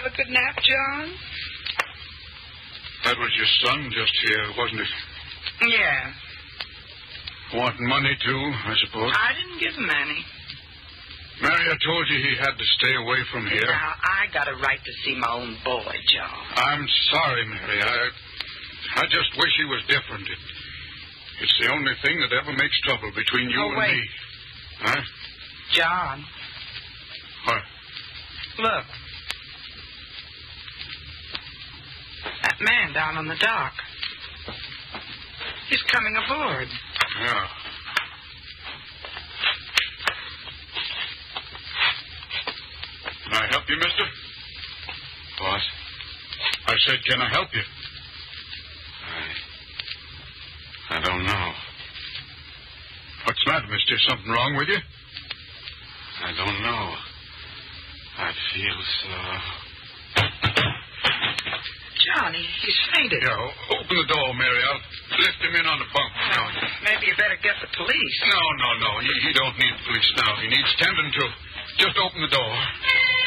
have a good nap, John? That was your son just here, wasn't it? Yeah. Wanting money, too, I suppose? I didn't give him any. Mary, I told you he had to stay away from here. Now, I got a right to see my own boy, John. I'm sorry, Mary. I just wish he was different. It's the only thing that ever makes trouble between you and wait. me. Huh? John. What? Look. That man down on the dock. He's coming aboard. Yeah. Can I help you, mister? Boss? I said, can I help you? I don't know. What's the matter, mister? Something wrong with you? I don't know. I feel so... Johnny, he's fainted. Yeah, open the door, Mary. I'll lift him in on the bunk. Now, maybe you better get the police. No. He don't need the police now. He needs tending to. Just open the door.